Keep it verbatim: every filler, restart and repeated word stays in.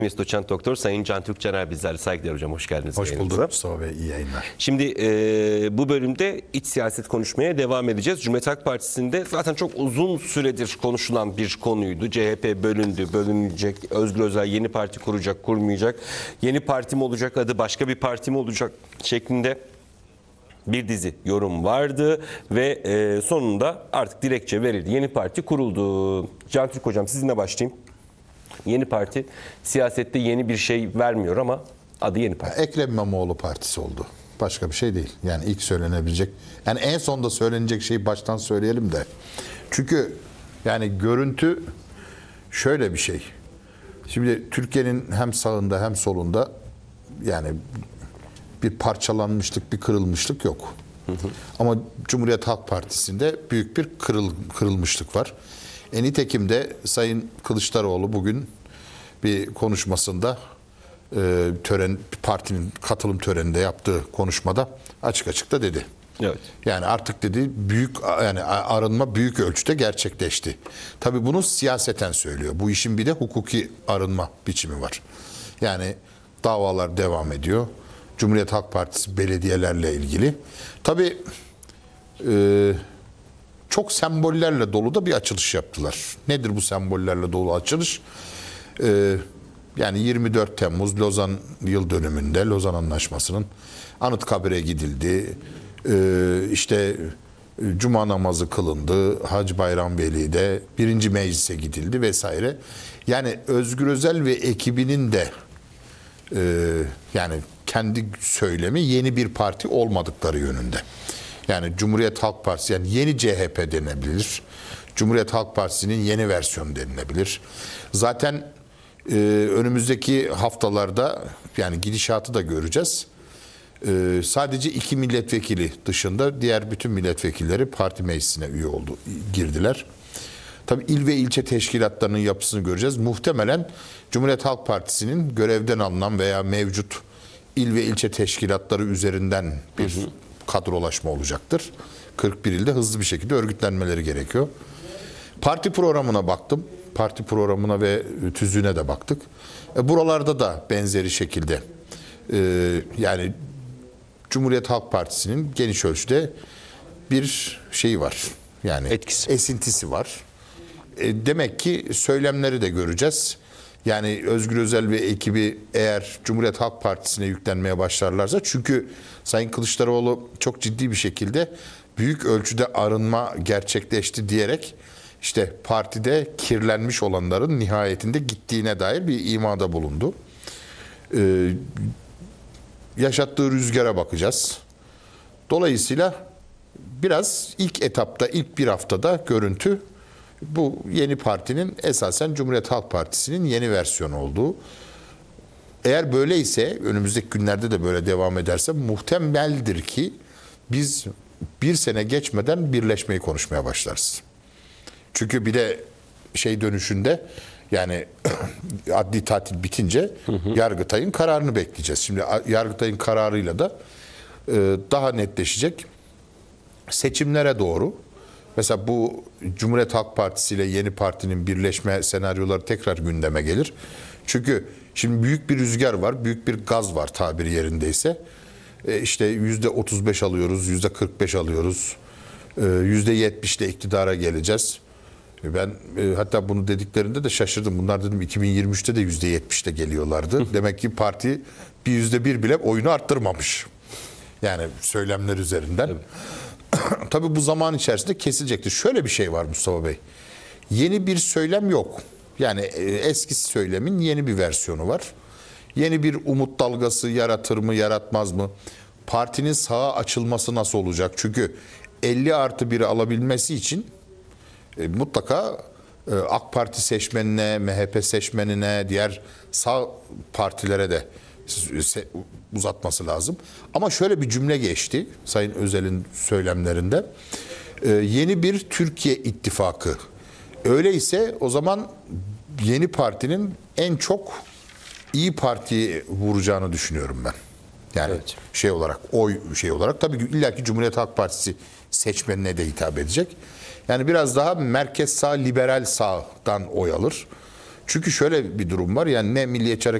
Doçent Doktor Sayın Can Türkçener bizlerle. Saygıdeğer hocam, hoş geldiniz. Hoş bulduk Mustafa Bey, iyi yayınlar. Şimdi e, bu bölümde iç siyaset konuşmaya devam edeceğiz. Cumhuriyet Halk Partisi'nde zaten çok uzun süredir konuşulan bir konuydu. C H P bölündü, bölünecek. Özgür Özel yeni parti kuracak, kurmayacak. Yeni parti mi olacak, adı başka bir parti mi olacak şeklinde bir dizi yorum vardı ve e, sonunda artık dilekçe verildi. Yeni parti kuruldu. Can Türk hocam, sizinle başlayayım. Yeni parti siyasette yeni bir şey vermiyor ama adı Yeni Parti. Ekrem İmamoğlu partisi oldu. Başka bir şey değil. Yani ilk söylenebilecek. Yani en sonda söylenecek şeyi baştan söyleyelim de. Çünkü yani görüntü şöyle bir şey. Şimdi Türkiye'nin hem sağında hem solunda yani bir parçalanmışlık, bir kırılmışlık yok. Hı hı. Ama Cumhuriyet Halk Partisi'nde büyük bir kırıl, kırılmışlık var. E nitekim de Sayın Kılıçdaroğlu bugün bir konuşmasında e, tören partinin katılım töreninde yaptığı konuşmada açık açık da dedi. Evet. Yani artık dedi büyük yani arınma büyük ölçüde gerçekleşti. Tabii bunu siyaseten söylüyor. Bu işin bir de hukuki arınma biçimi var. Yani davalar devam ediyor. Cumhuriyet Halk Partisi belediyelerle ilgili. Tabii e, çok sembollerle dolu da bir açılış yaptılar. Nedir bu sembollerle dolu açılış? Ee, yani yirmi dört Temmuz Lozan yıl dönümünde Lozan Anlaşması'nın Anıtkabir'e gidildi. Ee, işte Cuma namazı kılındı. Hac Bayram Veli'de birinci meclise gidildi vesaire. Yani Özgür Özel ve ekibinin de e, yani kendi söylemi yeni bir parti olmadıkları yönünde. Yani Cumhuriyet Halk Partisi, yani yeni C H P denilebilir. Cumhuriyet Halk Partisi'nin yeni versiyonu denilebilir. Zaten e, önümüzdeki haftalarda yani gidişatı da göreceğiz. E, sadece iki milletvekili dışında diğer bütün milletvekilleri parti meclisine üye oldu, girdiler. Tabii il ve ilçe teşkilatlarının yapısını göreceğiz. Muhtemelen Cumhuriyet Halk Partisi'nin görevden alınan veya mevcut il ve ilçe teşkilatları üzerinden bir hı hı. kadrolaşma olacaktır. kırk bir ilde hızlı bir şekilde örgütlenmeleri gerekiyor. Parti programına baktım. Parti programına ve tüzüğüne de baktık. E, buralarda da benzeri şekilde e, yani Cumhuriyet Halk Partisi'nin geniş ölçüde bir şeyi var. Yani etkisi, esintisi var. E, demek ki söylemleri de göreceğiz. Yani Özgür Özel ve ekibi eğer Cumhuriyet Halk Partisi'ne yüklenmeye başlarlarsa, çünkü Sayın Kılıçdaroğlu çok ciddi bir şekilde büyük ölçüde arınma gerçekleşti diyerek işte partide kirlenmiş olanların nihayetinde gittiğine dair bir imada bulundu. Ee, yaşattığı rüzgara bakacağız. Dolayısıyla biraz ilk etapta, ilk bir haftada görüntü bu yeni partinin esasen Cumhuriyet Halk Partisi'nin yeni versiyonu olduğu. Eğer böyleyse, önümüzdeki günlerde de böyle devam ederse muhtemeldir ki biz bir sene geçmeden birleşmeyi konuşmaya başlarız. Çünkü bir de şey dönüşünde yani adli tatil bitince hı hı. Yargıtay'ın kararını bekleyeceğiz. Şimdi Yargıtay'ın kararıyla da e, daha netleşecek. Seçimlere doğru mesela bu Cumhuriyet Halk Partisi ile yeni partinin birleşme senaryoları tekrar gündeme gelir. Çünkü şimdi büyük bir rüzgar var, büyük bir gaz var tabiri yerindeyse. E işte yüzde otuz beş alıyoruz, yüzde kırk beş alıyoruz, e, yüzde yetmişle iktidara geleceğiz. E ben e, hatta bunu dediklerinde de şaşırdım. Bunlar dedim iki bin yirmi üçte de yüzde yetmişte geliyorlardı. Demek ki parti bir yüzde bir bile oyunu arttırmamış. Yani söylemler üzerinden. Evet. Tabii bu zaman içerisinde kesilecektir. Şöyle bir şey var Mustafa Bey. Yeni bir söylem yok. Yani eski söylemin yeni bir versiyonu var. Yeni bir umut dalgası yaratır mı, yaratmaz mı? Partinin sağa açılması nasıl olacak? Çünkü elli artı biri alabilmesi için e, mutlaka e, AK Parti seçmenine, M H P seçmenine, diğer sağ partilere de uzatması lazım. Ama şöyle bir cümle geçti Sayın Özel'in söylemlerinde. Ee, yeni bir Türkiye ittifakı. Öyleyse o zaman yeni partinin en çok İyi Parti'yi vuracağını düşünüyorum ben. Yani evet. şey olarak, oy şey olarak tabii ki illaki Cumhuriyet Halk Partisi seçmenine de hitap edecek. Yani biraz daha merkez sağ, liberal sağdan oy alır. Çünkü şöyle bir durum var. Yani ne Milliyetçi Hareket